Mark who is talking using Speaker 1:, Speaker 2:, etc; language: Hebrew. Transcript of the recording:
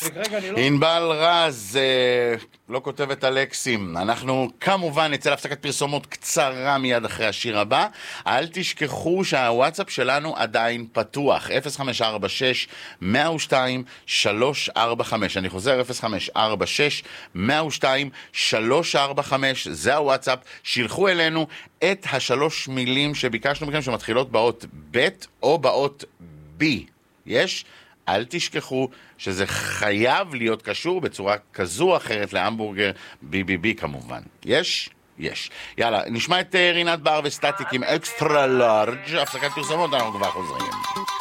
Speaker 1: רגע, אני לא...
Speaker 2: ענבל רז, לא כותבת אלקסים. אנחנו כמובן נצא להפסקת פרסומות קצרה מיד אחרי השיר הבא. אל תשכחו שהוואטסאפ שלנו עדיין פתוח, 0546-102-345. אני חוזר, 0546-102-345, זה הוואטסאפ. שילחו אלינו את השלוש מילים שביקשנו מכם שמתחילות באות ב' או באות B. יש? אל תשכחו שזה חייב להיות קשור בצורה כזו או אחרת להמבורגר BBB כמובן. יש? יש. יאללה, נשמע את רינת בר וסטטיק עם אקסטרה לארג'. הפסקת פרסומות, אנחנו כבר חוזרים.